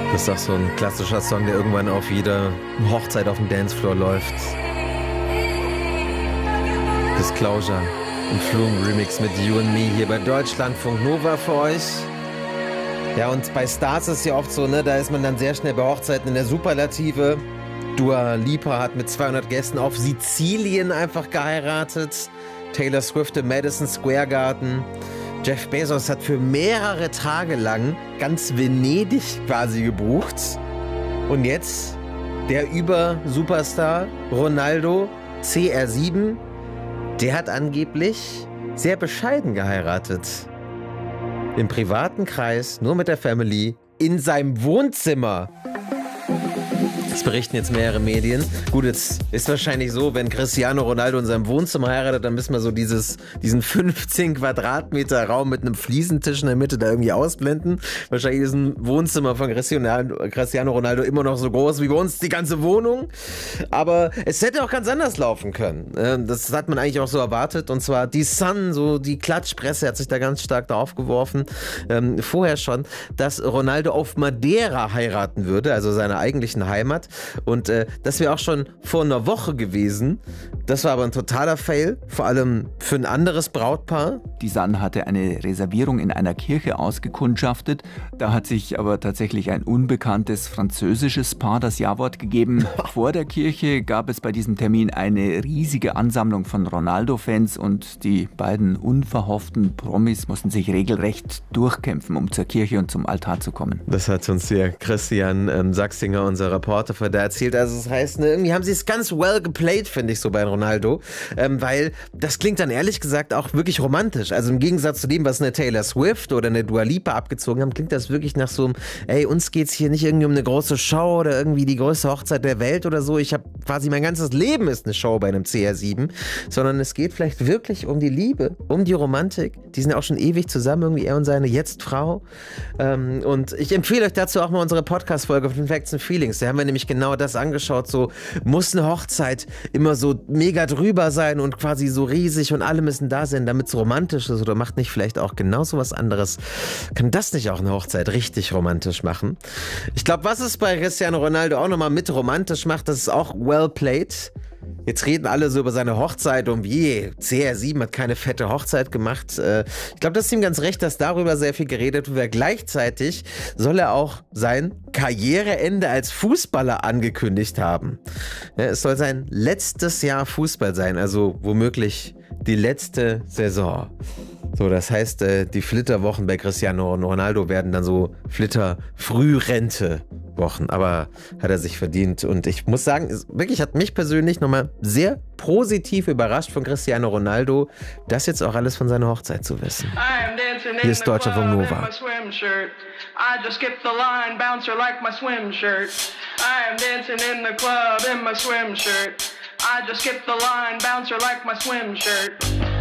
Das ist auch so ein klassischer Song, der irgendwann auf jeder Hochzeit auf dem Dancefloor läuft. Disclosure im Flume-Remix mit You and Me hier bei Deutschlandfunk Nova für euch. Ja, und bei Stars ist ja oft so, ne, da ist man dann sehr schnell bei Hochzeiten in der Superlative. Dua Lipa hat mit 200 Gästen auf Sizilien einfach geheiratet. Taylor Swift im Madison Square Garden. Jeff Bezos hat für mehrere Tage lang ganz Venedig quasi gebucht. Und jetzt der Über-Superstar Ronaldo CR7, der hat angeblich sehr bescheiden geheiratet. Im privaten Kreis, nur mit der Family, in seinem Wohnzimmer. Das berichten jetzt mehrere Medien. Gut, jetzt ist wahrscheinlich so, wenn Cristiano Ronaldo in seinem Wohnzimmer heiratet, dann müssen wir so diesen 15 Quadratmeter Raum mit einem Fliesentisch in der Mitte da irgendwie ausblenden. Wahrscheinlich ist ein Wohnzimmer von Cristiano Ronaldo immer noch so groß wie bei uns die ganze Wohnung. Aber es hätte auch ganz anders laufen können. Das hat man eigentlich auch so erwartet. Und zwar die Sun, so die Klatschpresse hat sich da ganz stark drauf geworfen. Vorher schon, dass Ronaldo auf Madeira heiraten würde, also seiner eigentlichen Heimat. Und das wäre auch schon vor einer Woche gewesen. Das war aber ein totaler Fail, vor allem für ein anderes Brautpaar. Die Sun hatte eine Reservierung in einer Kirche ausgekundschaftet. Da hat sich aber tatsächlich ein unbekanntes französisches Paar das Ja-Wort gegeben. Vor der Kirche gab es bei diesem Termin eine riesige Ansammlung von Ronaldo-Fans und die beiden unverhofften Promis mussten sich regelrecht durchkämpfen, um zur Kirche und zum Altar zu kommen. Das hat uns hier Christian Sachsinger, unser Reporter, da erzählt. Also das heißt, ne, irgendwie haben sie es ganz well geplayed, finde ich, so bei Ronaldo, weil das klingt dann ehrlich gesagt auch wirklich romantisch. Also im Gegensatz zu dem, was eine Taylor Swift oder eine Dua Lipa abgezogen haben, klingt das wirklich nach so einem, ey, uns geht's hier nicht irgendwie um eine große Show oder irgendwie die größte Hochzeit der Welt oder so. Ich habe quasi mein ganzes Leben ist eine Show bei einem CR7, sondern es geht vielleicht wirklich um die Liebe, um die Romantik. Die sind ja auch schon ewig zusammen, irgendwie er und seine Jetzt-Frau. Und ich empfehle euch dazu auch mal unsere Podcast-Folge von Facts and Feelings. Da haben wir nämlich genau das angeschaut, so muss eine Hochzeit immer so mega drüber sein und quasi so riesig und alle müssen da sein, damit es romantisch ist oder macht nicht vielleicht auch genau so was anderes? Kann das nicht auch eine Hochzeit richtig romantisch machen? Ich glaube, was es bei Cristiano Ronaldo auch nochmal mit romantisch macht, das ist auch well played. Jetzt reden alle so über seine Hochzeit und wie CR7 hat keine fette Hochzeit gemacht. Ich glaube, das ist ihm ganz recht, dass darüber sehr viel geredet wird. Gleichzeitig soll er auch sein Karriereende als Fußballer angekündigt haben. Es soll sein letztes Jahr Fußball sein, also womöglich die letzte Saison. So, das heißt, die Flitterwochen bei Cristiano Ronaldo werden dann so Flitter-Frührente-Wochen. Aber hat er sich verdient. Und ich muss sagen, es wirklich hat mich persönlich nochmal sehr positiv überrascht von Cristiano Ronaldo, das jetzt auch alles von seiner Hochzeit zu wissen. Hier ist Deutschlandfunk Nova. I just skipped the line, bouncer like my swim shirt. I am dancing in the club in my swim shirt. I just skipped the line, bouncer like my swim shirt.